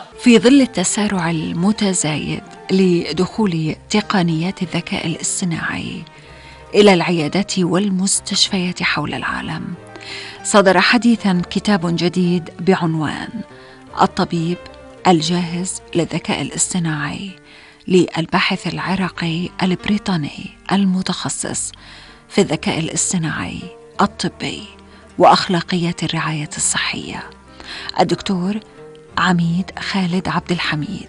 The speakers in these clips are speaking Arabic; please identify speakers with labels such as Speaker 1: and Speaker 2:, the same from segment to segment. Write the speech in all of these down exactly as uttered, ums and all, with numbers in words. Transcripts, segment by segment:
Speaker 1: في ظل التسارع المتزايد لدخول تقنيات الذكاء الاصطناعي إلى العيادات والمستشفيات حول العالم، صدر حديثاً كتاب جديد بعنوان الطبيب الجاهز للذكاء الاصطناعي للباحث العراقي البريطاني المتخصص في الذكاء الاصطناعي الطبي وأخلاقيات الرعاية الصحية، الدكتور عميد خالد عبد الحميد.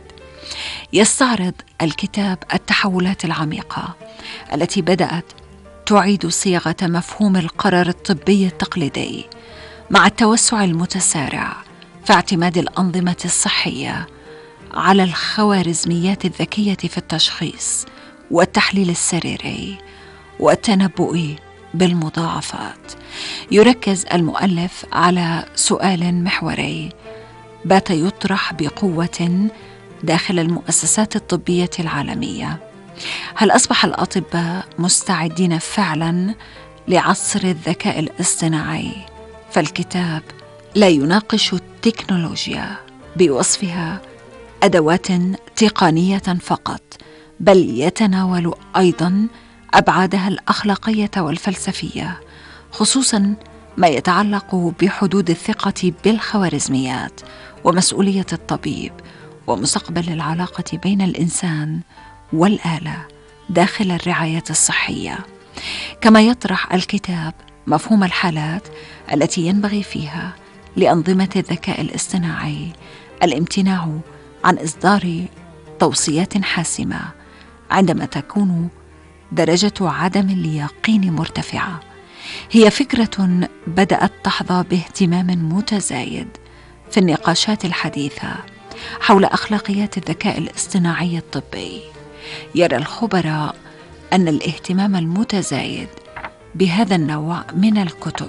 Speaker 1: يستعرض الكتاب التحولات العميقة التي بدأت تعيد صياغة مفهوم القرار الطبي التقليدي مع التوسع المتسارع في اعتماد الأنظمة الصحية على الخوارزميات الذكية في التشخيص والتحليل السريري والتنبؤ بالمضاعفات. يركز المؤلف على سؤال محوري بات يطرح بقوة داخل المؤسسات الطبية العالمية: هل أصبح الأطباء مستعدين فعلاً لعصر الذكاء الاصطناعي؟ فالكتاب لا يناقش التكنولوجيا بوصفها أدوات تقنية فقط، بل يتناول أيضاً أبعادها الأخلاقية والفلسفية، خصوصاً ما يتعلق بحدود الثقة بالخوارزميات ومسؤولية الطبيب ومستقبل العلاقة بين الإنسان والآلة داخل الرعاية الصحية. كما يطرح الكتاب مفهوم الحالات التي ينبغي فيها لأنظمة الذكاء الاصطناعي الامتناع عن إصدار توصيات حاسمة عندما تكون درجة عدم اليقين مرتفعة. هي فكرة بدأت تحظى باهتمام متزايد في النقاشات الحديثة حول أخلاقيات الذكاء الاصطناعي الطبي. يرى الخبراء أن الاهتمام المتزايد بهذا النوع من الكتب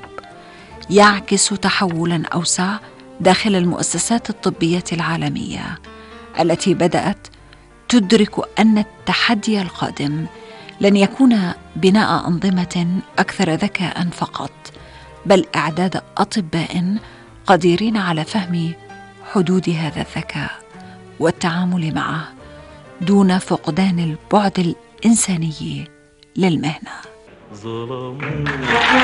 Speaker 1: يعكس تحولاً أوسع داخل المؤسسات الطبية العالمية التي بدأت تدرك أن التحدي القادم لن يكون بناء أنظمة أكثر ذكاء فقط، بل إعداد أطباء قادرين على فهم حدود هذا الذكاء والتعامل معه دون فقدان البعد الإنساني للمهنة.